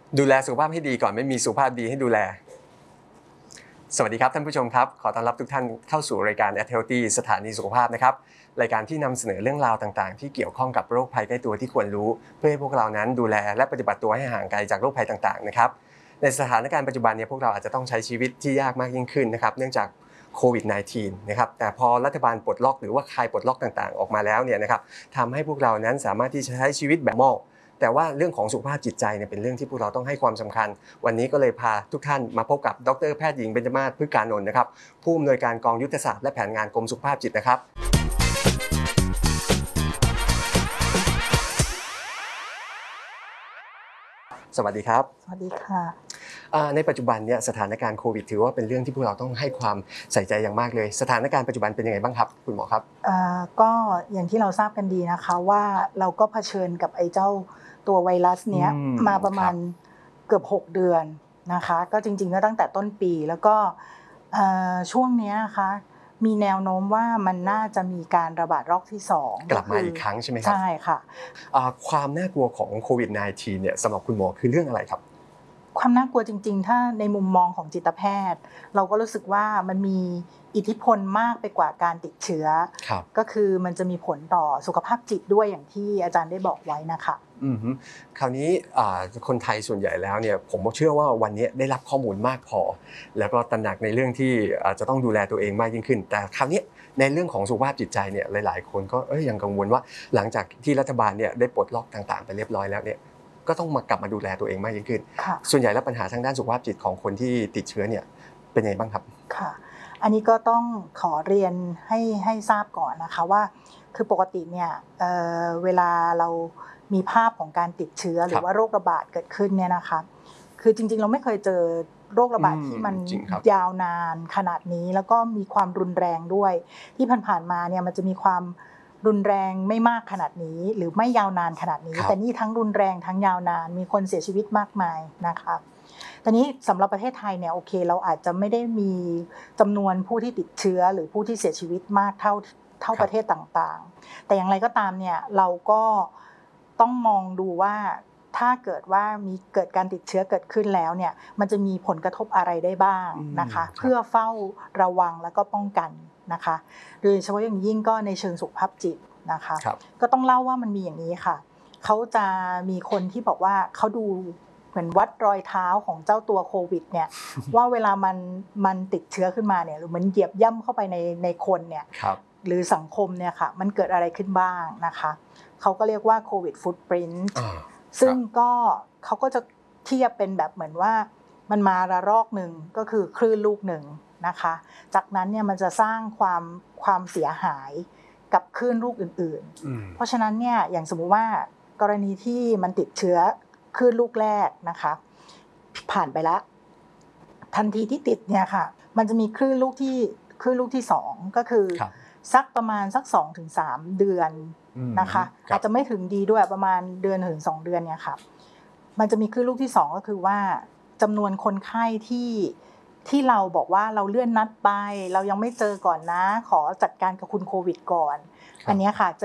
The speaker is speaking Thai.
ดูแลสุขภาพให้ดีก่อนไม่มีสุขภาพดีให้ดูแลสวัสดีครับท่านผู้ชมครับขอต้อนรับทุกท่านเข้าสู่รายการ At Healthy สถานีสุขภาพนะครับรายการที่นำเสนอเรื่องราวต่างๆที่เกี่ยวข้องกับโรคภัยใกล้ตัวที่ควรรู้เพื่อให้พวกเรานั้นดูแลและปฏิบัติตัวให้ห่างไกลจากโรคภัยต่างๆนะครับในสถานการณ์ปัจจุบันเนี่ยพวกเราอาจจะต้องใช้ชีวิตที่ยากมากยิ่งขึ้นนะครับเนื่องจากโควิด -19 นะครับแต่พอรัฐบาลปลดล็อกหรือว่าคลายปลดล็อกต่างๆออกมาแล้วเนี่ยนะครับทำให้พวกเรานั้นสามารถที่จะใช้ชีวิตแบบ normalแต่ว่าเรื่องของสุขภาพจิตใจเนี่ยเป็นเรื่องที่พวกเราต้องให้ความสำคัญวันนี้ก็เลยพาทุกท่านมาพบกับดร.แพทย์หญิงเบญจมาศ พฤกษานนท์นะครับผู้อำนวยการกองยุทธศาสตร์และแผนงานกรมสุขภาพจิตนะครับสวัสดีครับสวัสดีค่ะในปัจจุบันเนี่ยสถานการณ์โควิดถือว่าเป็นเรื่องที่พวกเราต้องให้ความใส่ใจอย่างมากเลยสถานการณ์ปัจจุบันเป็นยังไงบ้างครับคุณหมอครับก็อย่างที่เราทราบกันดีนะคะว่าเราก็เผชิญกับไอ้เจ้าตัวไวรัสเนี้ยมาประมาณเกือบ6เดือนนะคะก็จริงๆก็ตั้งแต่ต้นปีแล้วก็ช่วงนี้นะคะมีแนวโน้มว่ามันน่าจะมีการระบาดรอบที่2 กลับมาอีกครั้งใช่ไหมครับใช่ค่ะความน่ากลัวของโควิด -19 เนี่ยสำหรับคุณหมอคือเรื่องอะไรครับความน่ากลัวจริงๆถ้าในมุมมองของจิตแพทย์เราก็รู้สึกว่ามันมีอิทธิพลมากไปกว่าการติดเชื้อก็คือมันจะมีผลต่อสุขภาพจิตด้วยอย่างที่อาจารย์ได้บอกไว้นะคะคราวนี้คนไทยส่วนใหญ่แล้วเนี่ยผมเชื่อว่าวันนี้ได้รับข้อมูลมากพอแล้วก็ตระหนักในเรื่องที่จะต้องดูแลตัวเองมากยิ่งขึ้นแต่คราวนี้ในเรื่องของสุขภาพจิตใจเนี่ยหลายๆคนก็ยังกังวลว่าหลังจากที่รัฐบาลเนี่ยได้ปลดล็อกต่างๆไปเรียบร้อยแล้วเนี่ยก็ต้องกลับมาดูแลตัวเองมากยิ่งขึ้นส่วนใหญ่แล้วปัญหาทางด้านสุขภาพจิตของคนที่ติดเชื้อเนี่ยเป็นไงบ้างครับค่ะอันนี้ก็ต้องขอเรียนให้ทราบก่อนนะคะว่าคือปกติเนี่ยเวลาเรามีภาพของการติดเชื้อหรือว่าโรคระบาดเกิดขึ้นเนี่ยนะคะคือจริงๆเราไม่เคยเจอโรคระบาดที่มันยาวนานขนาดนี้แล้วก็มีความรุนแรงด้วยที่ผ่านๆมาเนี่ยมันจะมีความรุนแรงไม่มากขนาดนี้หรือไม่ยาวนานขนาดนี้แต่นี่ทั้งรุนแรงทั้งยาวนานมีคนเสียชีวิตมากมายนะคะตอนนี้สำหรับประเทศไทยเนี่ยโอเคเราอาจจะไม่ได้มีจำนวนผู้ที่ติดเชื้อหรือผู้ที่เสียชีวิตมากเท่าประเทศต่างๆแต่อย่างไรก็ตามเนี่ยเราก็ต้องมองดูว่าถ้าเกิดว่ามีเกิดการติดเชื้อเกิดขึ้นแล้วเนี่ยมันจะมีผลกระทบอะไรได้บ้างนะคะเพื่อเฝ้าระวังแล้วก็ป้องกันนะคะโดยเฉพาะอย่างยิ่งก็ในเชิงสุขภาพจิตนะคะก็ต้องเล่าว่ามันมีอย่างนี้ค่ะเขาจะมีคนที่บอกว่าเขาดูเหมือนวัดรอยเท้าของเจ้าตัวโควิดเนี่ยว่าเวลามันติดเชื้อขึ้นมาเนี่ยหรือมันเหยียบย่ำเข้าไปในคนเนี่ยหรือสังคมเนี่ยค่ะมันเกิดอะไรขึ้นบ้างนะคะเขาก็เรียกว่าโควิดฟุตปรินท์ซึ่งก็เขาก็จะเทียบเป็นแบบเหมือนว่ามันมาระลอกหนึ่งก็คือคลื่นลูกหนึ่งนะคะจากนั้นเนี่ยมันจะสร้างความเสียหายกับคลื่นลูกอื่นๆเพราะฉะนั้นเนี่ยอย่างสมมุติว่ากรณีที่มันติดเชื้อคลื่นลูกแรกนะคะผ่านไปแล้วทันทีที่ติดเนี่ยค่ะมันจะมีคลื่นลูกที่2ก็คือสักประมาณสัก 2-3 เดือนนะคะอาจจะไม่ถึงดีด้วยประมาณเดือนถึง2เดือนเนี่ยค่ะมันจะมีคลื่นลูกที่2ก็คือว่าจำนวนคนไข้ที่เราบอกว่าเราเลื่อนนัดไปเรายังไม่เจอก่อนนะขอจัดการกับคุณโควิดก่อนอันนี้ค่ะจะ